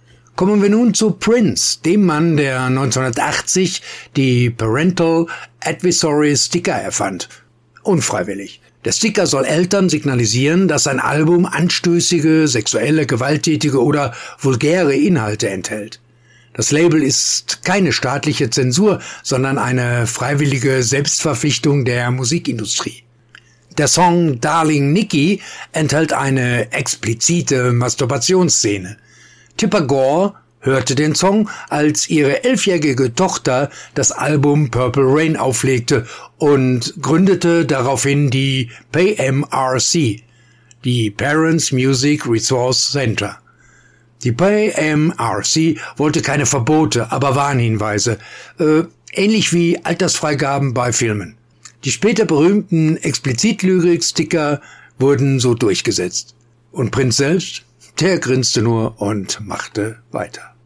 Kommen wir nun zu Prince, dem Mann, der 1980 die Parental Advisory Sticker erfand. Unfreiwillig. Der Sticker soll Eltern signalisieren, dass ein Album anstößige, sexuelle, gewalttätige oder vulgäre Inhalte enthält. Das Label ist keine staatliche Zensur, sondern eine freiwillige Selbstverpflichtung der Musikindustrie. Der Song Darling Nikki enthält eine explizite Masturbationsszene. Tipper Gore hörte den Song, als ihre 11-jährige Tochter das Album Purple Rain auflegte und gründete daraufhin die PMRC, die Parents Music Resource Center. Die PMRC wollte keine Verbote, aber Warnhinweise, ähnlich wie Altersfreigaben bei Filmen. Die später berühmten Explizit-Lyrik-Sticker wurden so durchgesetzt. Und Prince selbst, der grinste nur und machte weiter.